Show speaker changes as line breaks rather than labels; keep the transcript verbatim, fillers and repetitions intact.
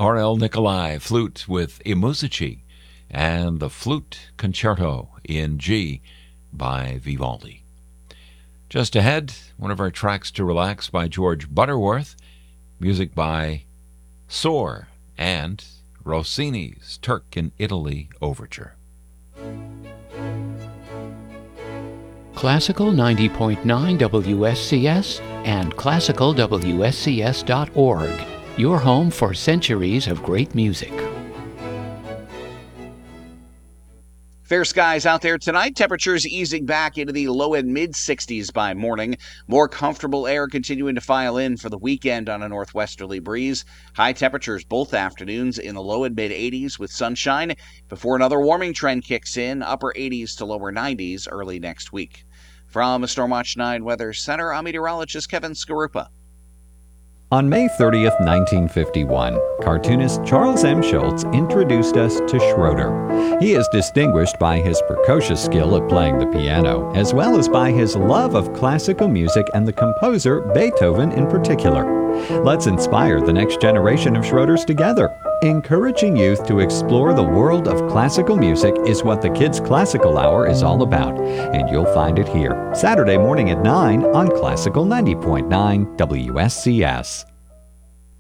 R L. Nicolai, flute with I Musici, and the Flute Concerto in G by Vivaldi. Just ahead, one of our tracks to relax by George Butterworth, music by Soar, and Rossini's Turk in Italy Overture.
Classical ninety point nine W S C S and classical W S C S dot org, your home for centuries of great music.
Fair skies out there tonight. Temperatures easing back into the low and mid sixties by morning. More comfortable air continuing to file in for the weekend on a northwesterly breeze. High temperatures both afternoons in the low and mid eighties with sunshine before another warming trend kicks in, upper eighties to lower nineties early next week. From a Stormwatch nine Weather Center, I'm meteorologist Kevin Skarupa.
On May thirtieth, nineteen fifty-one, cartoonist Charles M. Schulz introduced us to Schroeder. He is distinguished by his precocious skill at playing the piano, as well as by his love of classical music and the composer Beethoven in particular. Let's inspire the next generation of Schroeders together. Encouraging youth to explore the world of classical music is what the Kids Classical Hour is all about, and you'll find it here, Saturday morning at nine on Classical ninety point nine W S C S.